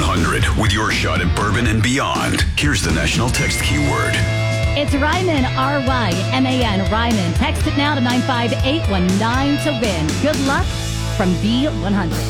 B100 with your shot at bourbon and beyond. Here's the national text keyword. It's Ryman, R-Y-M-A-N, Ryman. Text it now to 95819 to win. Good luck from B100.